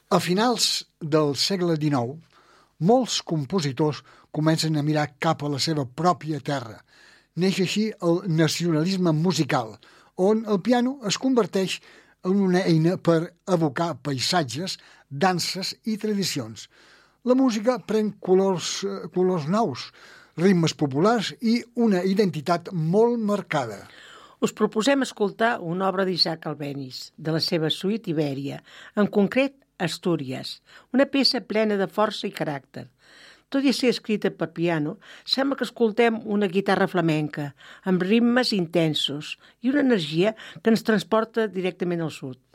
A finals del segle XIX, molts compositors comencen a mirar cap a la seva pròpia terra. Neix així el nacionalisme musical, on el piano es converteix en una eina per evocar paisatges, danses i tradicions. La música pren colors nous, ritmes populars i una identitat molt marcada. Us proposem escoltar una obra d'Isaac Albéniz, de la seva suite Ibèria, en concret Astúries, una peça plena de força i caràcter. Tot i ser escrita per piano, sembla que escoltem una guitarra flamenca, amb ritmes intensos i una energia que ens transporta directament al sud.